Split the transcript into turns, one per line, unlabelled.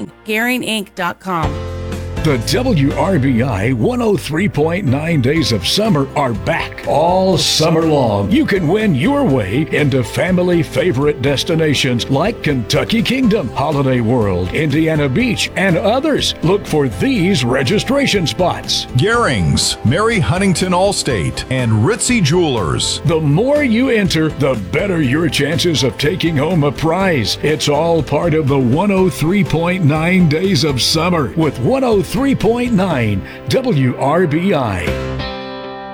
Gearing, GearingInc.com.
The WRBI 103.9 Days of Summer are back all summer long. You can win your way into family favorite destinations like Kentucky Kingdom, Holiday World, Indiana Beach, and others. Look for these registration spots.
Gearing's, Mary Huntington Allstate, and Ritzy Jewelers.
The more you enter, the better your chances of taking home a prize. It's all part of the 103.9 Days of Summer with 103.9 WRBI.